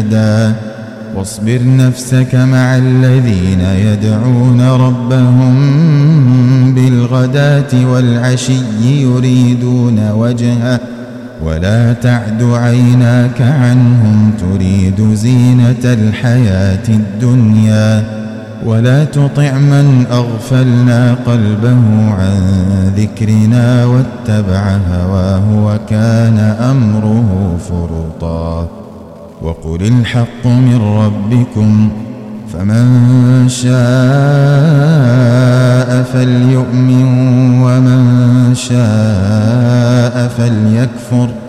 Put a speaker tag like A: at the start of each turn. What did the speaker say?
A: واصبر نفسك مع الذين يدعون ربهم بالغداة والعشي يريدون وجهه ولا تعد عيناك عنهم تريد زينة الحياة الدنيا ولا تطع من أغفلنا قلبه عن ذكرنا واتبع هواه وكان أمره فرطا وقل الحق من ربكم فمن شاء فليؤمن ومن شاء فليكفر